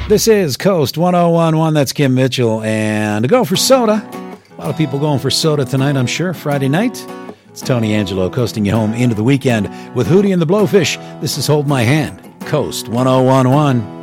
This is Coast 1011. That's Kim Mitchell. And to go for soda. A lot of people going for soda tonight, I'm sure. Friday night. It's Tony Angelo coasting you home into the weekend with Hootie and the Blowfish. This is Hold My Hand. Coast 1011.